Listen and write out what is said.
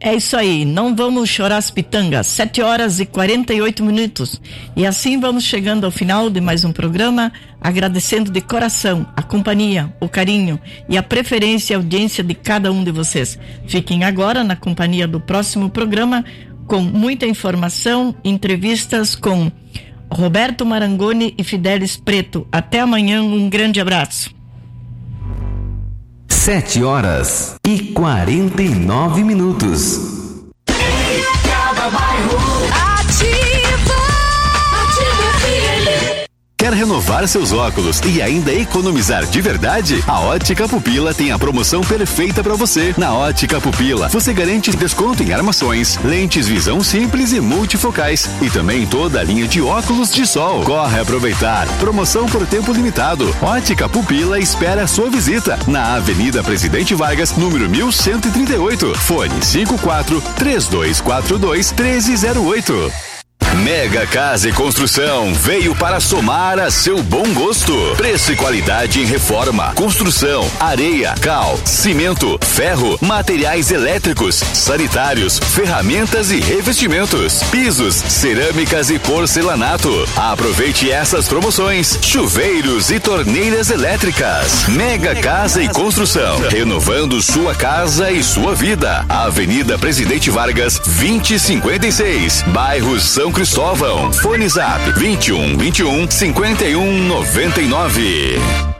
É isso aí, não vamos chorar as pitangas, 7h48. E assim vamos chegando ao final de mais um programa, agradecendo de coração a companhia, o carinho e a preferência e audiência de cada um de vocês. Fiquem agora na companhia do próximo programa, com muita informação, entrevistas com Roberto Marangoni e Fidelis Preto. Até amanhã, um grande abraço. 7h49. Quer renovar seus óculos e ainda economizar de verdade? A Ótica Pupila tem a promoção perfeita para você. Na Ótica Pupila, você garante desconto em armações, lentes visão simples e multifocais e também toda a linha de óculos de sol. Corre aproveitar. Promoção por tempo limitado. Ótica Pupila espera a sua visita na Avenida Presidente Vargas, número 1138. Fone 54-3242-1308. Mega Casa e Construção veio para somar a seu bom gosto. Preço e qualidade em reforma, construção, areia, cal, cimento, ferro, materiais elétricos, sanitários, ferramentas e revestimentos, pisos, cerâmicas e porcelanato. Aproveite essas promoções: chuveiros e torneiras elétricas. Mega Casa e Construção, renovando sua casa e sua vida. Avenida Presidente Vargas, 2056, bairro São Cristóvão. Fone Zap 21 21 51 99.